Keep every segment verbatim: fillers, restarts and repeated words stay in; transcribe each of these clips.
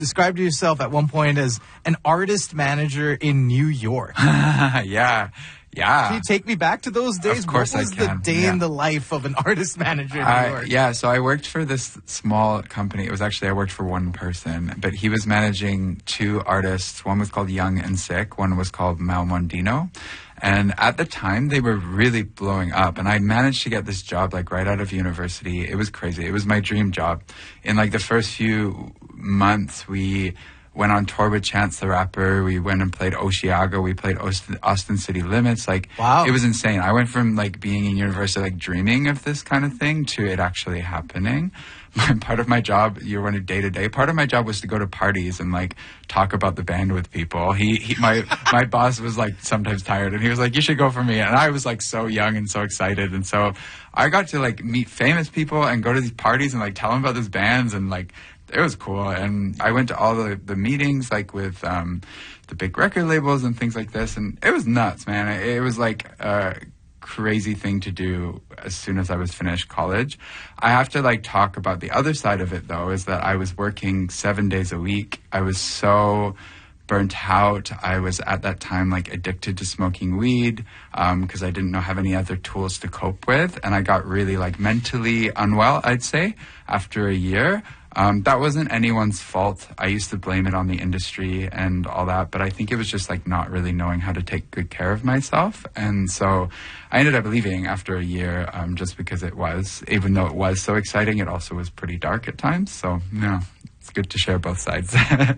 described yourself at one point as an artist manager in New York. yeah. Yeah. Can you take me back to those days? Of course I can. What was the day yeah. in the life of an artist manager in New uh, York? Yeah, so I worked for this small company. It was actually, I worked for one person, but he was managing two artists. One was called Young and Sick. One was called Mal Mondino. And at the time, they were really blowing up. And I managed to get this job, like, right out of university. It was crazy. It was my dream job. In, like, the first few months, we went on tour with Chance the Rapper. We went and played Osheaga. We played Austin, Austin City Limits. Like, wow. It was insane. I went from, like, being in university, like, dreaming of this kind of thing to it actually happening. Part of my job, you're running day to day. Part of my job was to go to parties and like talk about the band with people. He, he my my boss was like sometimes tired, and he was like, "You should go for me." And I was like so young and so excited, and so I got to like meet famous people and go to these parties and like tell them about these bands, and like it was cool. And I went to all the the meetings like with um, the big record labels and things like this, and it was nuts, man. It, it was like. Uh, crazy thing to do as soon as I was finished college. I have to like talk about the other side of it though, is that I was working seven days a week. I was so burnt out. I was at that time like addicted to smoking weed because um, I didn't know have any other tools to cope with, and I got really like mentally unwell, I'd say, after a year. Um, that wasn't anyone's fault. I used to blame it on the industry and all that, but I think it was just like not really knowing how to take good care of myself. And so I ended up leaving after a year um, just because it was, even though it was so exciting, it also was pretty dark at times. So, yeah, it's good to share both sides.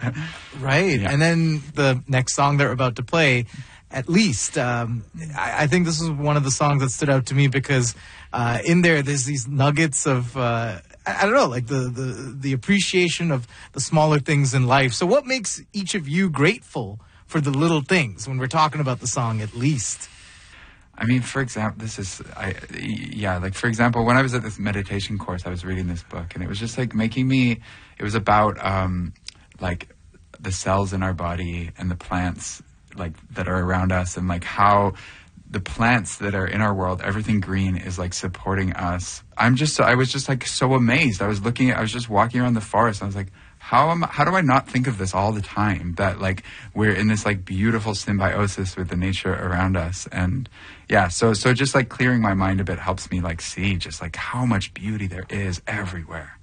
Right. Yeah. And then the next song that we're about to play, At Least, um, I, I think this was one of the songs that stood out to me because uh, in there, there's these nuggets of... Uh, I don't know, like the, the, the appreciation of the smaller things in life. So what makes each of you grateful for the little things when we're talking about the song At Least? I mean, for example, this is, I yeah, like, for example, when I was at this meditation course, I was reading this book, and it was just, like, making me, it was about, um, like, the cells in our body and the plants, like, that are around us, and, like, how the plants that are in our world, everything green, is like supporting us. I'm just, so, I was just like so amazed. I was looking at, I was just walking around the forest. And I was like, how am, how do I not think of this all the time? That like we're in this like beautiful symbiosis with the nature around us. And yeah, so so just like clearing my mind a bit helps me like see just like how much beauty there is everywhere.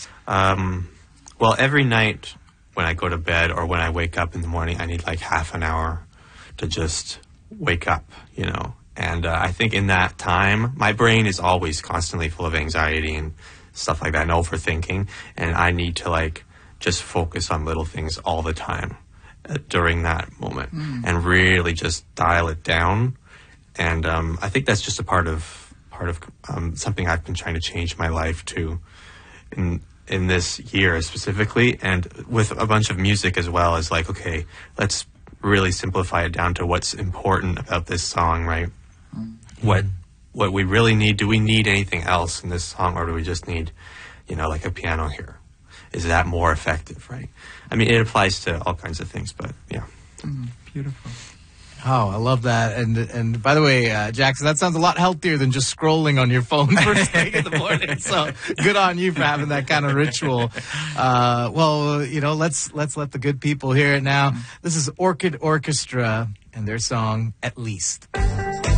Um, well, every night when I go to bed or when I wake up in the morning, I need like half an hour to just wake up, you know. And uh, I think in that time, my brain is always constantly full of anxiety and stuff like that and overthinking. And I need to like just focus on little things all the time uh, during that moment mm. and really just dial it down. And um, I think that's just a part of part of um, something I've been trying to change my life to in in this year specifically, and with a bunch of music as well. As like, okay, let's really simplify it down to what's important about this song, right? Mm-hmm. What what we really need. Do we need anything else in this song, or do we just need, you know, like a piano here? Is that more effective, right? I mean, it applies to all kinds of things, but yeah. Mm, beautiful. Oh, I love that. And and by the way, uh, Jackson, that sounds a lot healthier than just scrolling on your phone first thing in the morning. So good on you for having that kind of ritual. Uh, well, you know, let's let's let the good people hear it now. This is Orchid Orchestra and their song, At Least.